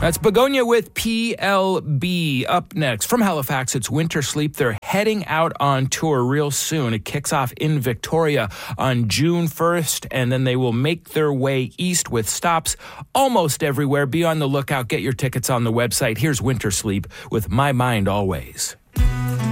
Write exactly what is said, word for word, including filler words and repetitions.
That's Begonia with P L B. Up next, from Halifax, it's Winter Sleep. They're heading out on tour real soon. It kicks off in Victoria on June first, and then they will make their way east with stops almost everywhere. Be on the lookout. Get your tickets on the website. Here's Winter Sleep with My Mind Always.